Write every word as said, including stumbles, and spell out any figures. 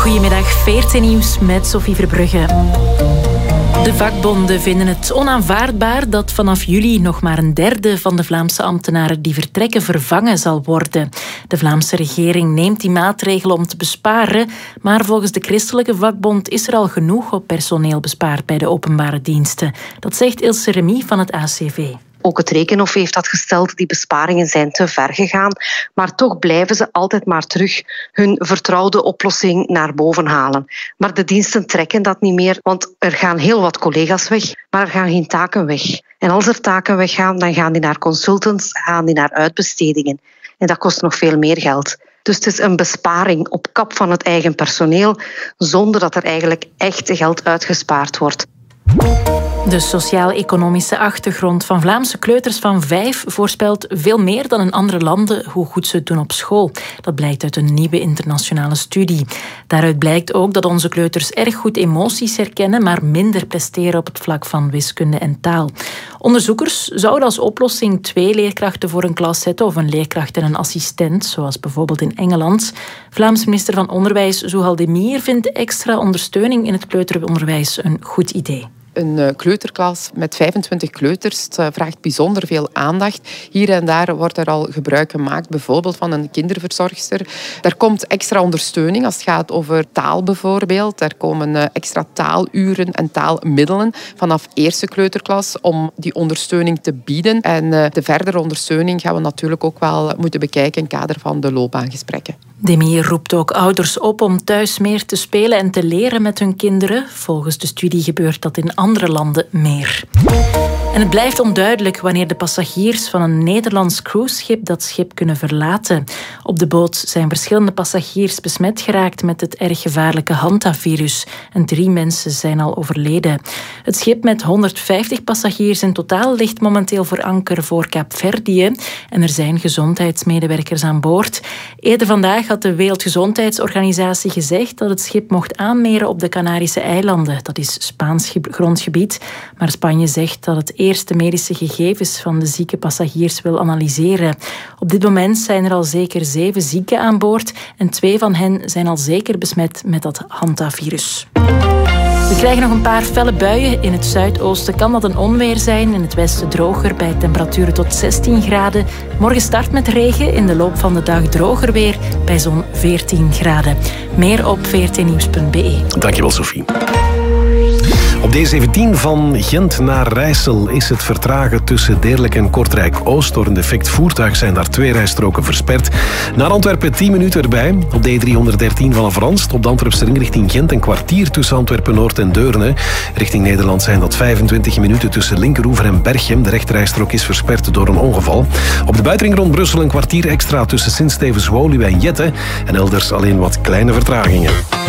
Goedemiddag, veertien nieuws met Sophie Verbrugge. De vakbonden vinden het onaanvaardbaar dat vanaf juli nog maar een derde van de Vlaamse ambtenaren die vertrekken vervangen zal worden. De Vlaamse regering neemt die maatregel om te besparen, maar volgens de christelijke vakbond is er al genoeg op personeel bespaard bij de openbare diensten. Dat zegt Ilse Remy van het A C V. Ook het Rekenhof heeft dat gesteld. Die besparingen zijn te ver gegaan. Maar toch blijven ze altijd maar terug hun vertrouwde oplossing naar boven halen. Maar de diensten trekken dat niet meer, want er gaan heel wat collega's weg, maar er gaan geen taken weg. En als er taken weggaan, dan gaan die naar consultants, gaan die naar uitbestedingen. En dat kost nog veel meer geld. Dus het is een besparing op kap van het eigen personeel, zonder dat er eigenlijk echt geld uitgespaard wordt. De sociaal-economische achtergrond van Vlaamse kleuters van vijf voorspelt veel meer dan in andere landen hoe goed ze het doen op school. Dat blijkt uit een nieuwe internationale studie. Daaruit blijkt ook dat onze kleuters erg goed emoties herkennen, maar minder presteren op het vlak van wiskunde en taal. Onderzoekers zouden als oplossing twee leerkrachten voor een klas zetten of een leerkracht en een assistent, zoals bijvoorbeeld in Engeland. Vlaams minister van Onderwijs Zuhal Demir vindt extra ondersteuning in het kleuteronderwijs een goed idee. Een kleuterklas met vijfentwintig kleuters vraagt bijzonder veel aandacht. Hier en daar wordt er al gebruik gemaakt, bijvoorbeeld van een kinderverzorgster. Er komt extra ondersteuning als het gaat over taal bijvoorbeeld. Er komen extra taaluren en taalmiddelen vanaf eerste kleuterklas om die ondersteuning te bieden. En de verdere ondersteuning gaan we natuurlijk ook wel moeten bekijken in het kader van de loopbaangesprekken. Demir roept ook ouders op om thuis meer te spelen en te leren met hun kinderen. Volgens de studie gebeurt dat in andere landen meer. En het blijft onduidelijk wanneer de passagiers van een Nederlands cruiseschip dat schip kunnen verlaten. Op de boot zijn verschillende passagiers besmet geraakt met het erg gevaarlijke hantavirus. En drie mensen zijn al overleden. Het schip met honderdvijftig passagiers in totaal ligt momenteel voor anker voor Kaapverdië. En er zijn gezondheidsmedewerkers aan boord. Eerder vandaag had de Wereldgezondheidsorganisatie gezegd dat het schip mocht aanmeren op de Canarische eilanden. Dat is Spaans grondgebied. Maar Spanje zegt dat het eerst de medische gegevens van de zieke passagiers wil analyseren. Op dit moment zijn er al zeker zeven zieken aan boord en twee van hen zijn al zeker besmet met dat hantavirus. We krijgen nog een paar felle buien. In het zuidoosten kan dat een onweer zijn. In het westen droger bij temperaturen tot zestien graden. Morgen start met regen. In de loop van de dag droger weer bij zo'n veertien graden. Meer op veertien nieuws punt b e. Dankjewel, Sophie. Op D zeventien van Gent naar Rijssel is het vertragen tussen Deerlijk en Kortrijk-Oost. Door een defect voertuig zijn daar twee rijstroken versperd. Naar Antwerpen tien minuten erbij. Op D driehonderddertien vanaf Ranst. Op de Antwerpse ring richting Gent een kwartier tussen Antwerpen-Noord en Deurne. Richting Nederland zijn dat vijfentwintig minuten tussen Linkeroever en Berchem. De rechterrijstrook is versperd door een ongeval. Op de buitenring rond Brussel een kwartier extra tussen Sint-Stevens-Woluwe en Jette. En elders alleen wat kleine vertragingen.